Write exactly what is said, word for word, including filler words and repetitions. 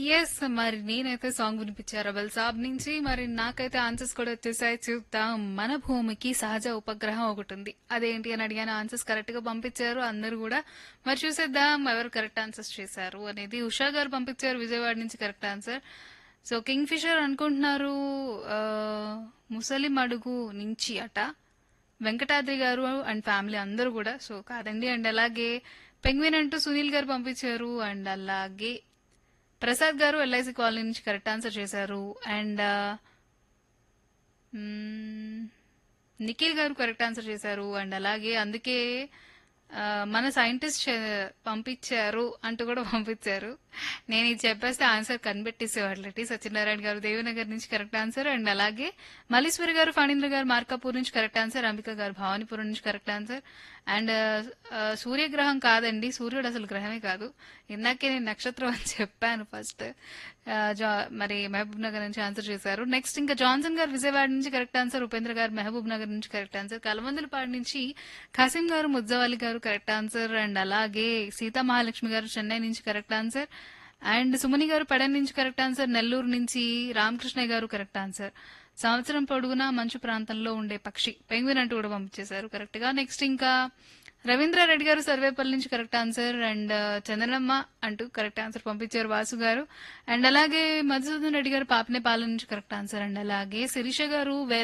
Yes. మరి నేనైతే song వినిపించా 'rebel సాబ్' నుంచి. మరి నాకైతే ఆన్సర్స్ కూడా వచ్చేసాయి. చూద్దాం. మన భూమికి సహజ ఉపగ్రహం ఒకటుంది. అదేంటి అని అడిగాను. ఆన్సర్స్ కరెక్ట్ గా పంపించారు అందరూ కూడా. మరి చూసేద్దాం ఎవరు కరెక్ట్ ఆన్సర్స్ చేశారు అనేది. ఉషా గారు పంపించారు విజయవాడ నుంచి correct answer. So king fissure అనుకుంటున్నారు ఆ, ముసలి మడుగు నుంచి అట. వెంకటాద్రి గారు అండ్ ఫ్యామిలీ అందరూ కూడా. సో కాదండి. అండ్ అలాగే పెంగ్విన్ అంటూ సునీల్ గారు పంపించారు. అండ్ అలాగే ప్రసాద్ గారు ఎల్ఐసి కాలనీ నుంచి కరెక్ట్ ఆన్సర్ చేశారు. అండ్ నిఖిల్ గారు కరెక్ట్ ఆన్సర్ చేశారు. అండ్ అలాగే అందుకే ఆ, మన సైంటిస్ట్ చే- పంపించారు అంటూ కూడా పంపించారు. నేను ఇది చెప్పేస్తే ఆన్సర్ కనిపెట్టేసేవాళ్ళటి. సత్యనారాయణ గారు దేవనగర్ నుంచి కరెక్ట్ ఆన్సర్. అండ్ అలాగే మల్లీశ్వరి గారు ఫణీంద్ర గారు మార్కాపూర్ నుంచి కరెక్ట్ ఆన్సర్. అంబిక గారు భవానీపురం నుంచి కరెక్ట్ ఆన్సర్. అండ్ ఆ, సూర్యగ్రహం కాదండి, సూర్యుడు అసలు గ్రహమే కాదు. ఇందాకే నేను నక్షత్రం అని చెప్పాను ఫస్ట్. ఆ, జా- మరి మహబూబ్ నగర్ నుంచి ఆన్సర్ చేశారు. నెక్స్ట్ ఇంకా జాన్సన్ గారు విజయవాడ నుంచి కరెక్ట్ ఆన్సర్. ఉపేంద్ర గారు మహబూబ్ నగర్ నుంచి కరెక్ట్ ఆన్సర్. కలమందలపాడు నుంచి ఖాసిం గారు ముజ్జవాలి గారు కరెక్ట్ ఆన్సర్. అండ్ అలాగే సీతా మహాలక్ష్మి గారు చెన్నై నుంచి కరెక్ట్ ఆన్సర్. అండ్ సుమని గారు పడన్ నుంచి కరెక్ట్ ఆన్సర్. నెల్లూరు నుంచి రామకృష్ణ గారు కరెక్ట్ ఆన్సర్. సంవత్సరం పొడుగునా మంచు ప్రాంతంలో ఉండే పక్షి పెంగ్విన్ అంటూ కూడా పంపించేశారు కరెక్ట్ గా. నెక్స్ట్ ఇంకా రవీంద్ర రెడ్డి గారు సర్వేపల్లి నుంచి కరెక్ట్ ఆన్సర్. అండ్ చందనమ్మ అంటూ కరెక్ట్ ఆన్సర్ పంపించారు వాసు గారు. అండ్ అలాగే మధుసూదన్ రెడ్డి గారు పాపనేపాలెం నుంచి కరెక్ట్ ఆన్సర్. అండ్ అలాగే శిరీష గారు